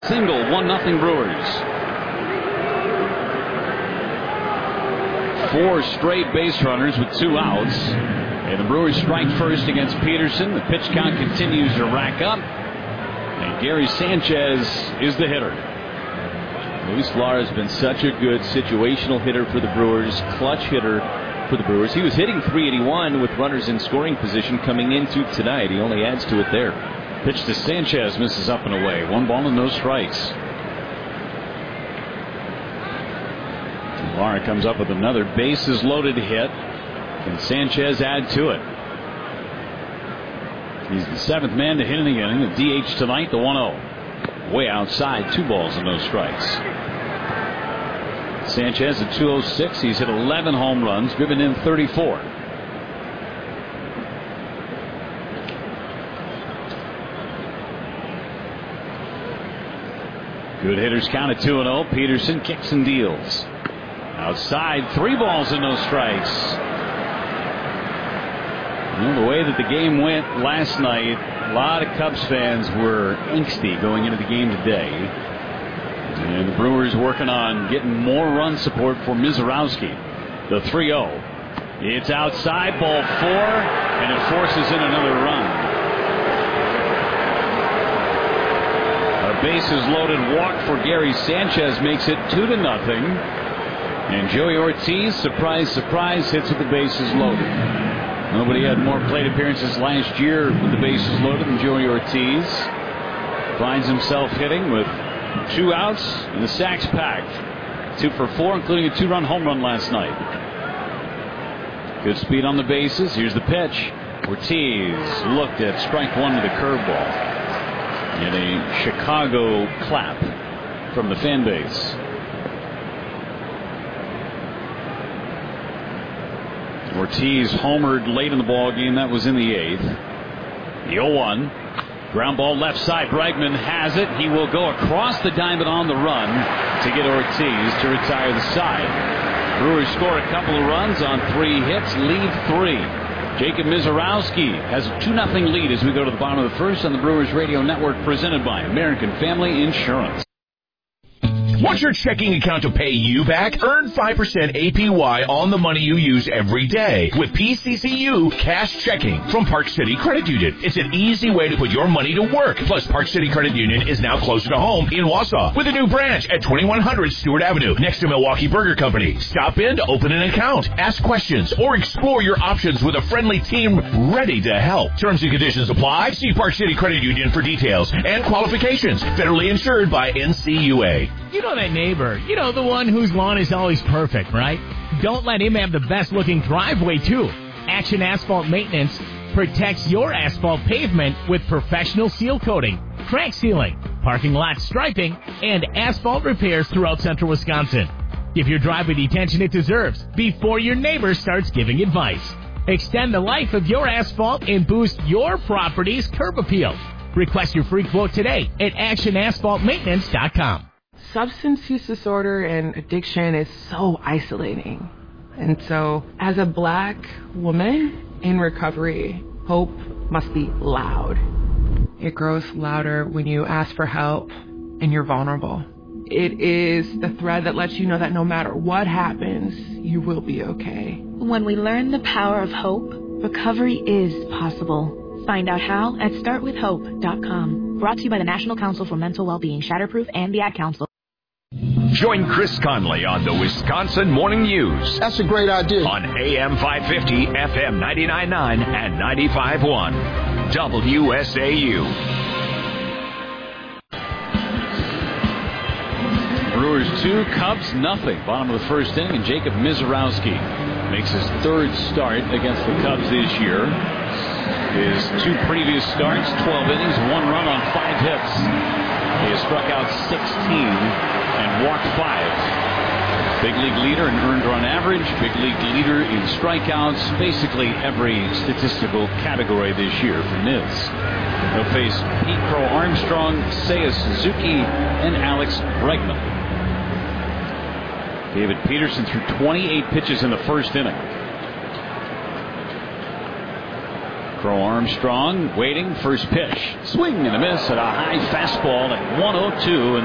Single, 1-0 Brewers. 4 straight base runners with 2 outs. And the Brewers strike first against Peterson. The pitch count continues to rack up. And Gary Sanchez is the hitter. Luis Lara has been such a good situational hitter for the Brewers, clutch hitter for the Brewers. He was hitting .381 with runners in scoring position coming into tonight. He only adds to it there. Pitch to Sanchez, misses up and away. 1 ball and no strikes. Lara comes up with another bases loaded hit. Can Sanchez add to it? He's the 7th man to hit in the inning. The DH tonight, the 1-0. Way outside, 2 balls and no strikes. Sanchez at 206. He's hit 11 home runs, driven in 34. Good hitters count at 2-0. Peterson kicks and deals. Outside, 3 balls and no strikes. The way that the game went last night, a lot of Cubs fans were angsty going into the game today. And the Brewers working on getting more run support for Mizorowski. The 3-0. It's outside, ball 4, and it forces in another run. A bases loaded walk for Gary Sanchez makes it 2-0. And Joey Ortiz, surprise, surprise, hits with the bases loaded. Nobody had more plate appearances last year with the bases loaded than Joey Ortiz. Finds himself hitting with 2 outs and the sacks packed. 2 for 4, including a 2-run home run last night. Good speed on the bases. Here's the pitch. Ortiz looked at strike 1 with a curveball. And a Chicago clap from the fan base. Ortiz homered late in the ball game. That was in the 8th. The 0-1. Ground ball left side. Bregman has it. He will go across the diamond on the run to get Ortiz to retire the side. Brewers score a couple of runs on 3 hits, lead 3. Jacob Mizorowski has a 2-0 lead as we go to the bottom of the first on the Brewers Radio Network, presented by American Family Insurance. Want your checking account to pay you back? Earn 5% APY on the money you use every day with PCCU Cash Checking from Park City Credit Union. It's an easy way to put your money to work. Plus, Park City Credit Union is now closer to home in Wausau with a new branch at 2100 Stewart Avenue next to Milwaukee Burger Company. Stop in to open an account, ask questions, or explore your options with a friendly team ready to help. Terms and conditions apply. See Park City Credit Union for details and qualifications. Federally insured by NCUA. You know that neighbor. You know, the one whose lawn is always perfect, right? Don't let him have the best-looking driveway, too. Action Asphalt Maintenance protects your asphalt pavement with professional seal coating, crack sealing, parking lot striping, and asphalt repairs throughout central Wisconsin. Give your driveway the attention it deserves before your neighbor starts giving advice. Extend the life of your asphalt and boost your property's curb appeal. Request your free quote today at actionasphaltmaintenance.com. Substance use disorder and addiction is so isolating. And so, as a Black woman in recovery, hope must be loud. It grows louder when you ask for help and you're vulnerable. It is the thread that lets you know that no matter what happens, you will be okay. When we learn the power of hope, recovery is possible. Find out how at startwithhope.com. Brought to you by the National Council for Mental Wellbeing, Shatterproof, and the Ad Council. Join Chris Conley on the Wisconsin Morning News. That's a great idea. On AM 550, FM 99.9, and 95.1. WSAU. Brewers 2, Cubs 0. Bottom of the first inning, and Jacob Mizorowski makes his 3rd start against the Cubs this year. His 2 previous starts, 12 innings, 1 run on 5 hits. He has struck out 16 and walked 5. Big league leader in earned run average, big league leader in strikeouts, basically every statistical category this year for Miz. He'll face Pete Crow Armstrong, Seiya Suzuki, and Alex Bregman. David Peterson threw 28 pitches in the first inning. Crow Armstrong waiting. First pitch. Swing and a miss at a high fastball at 102.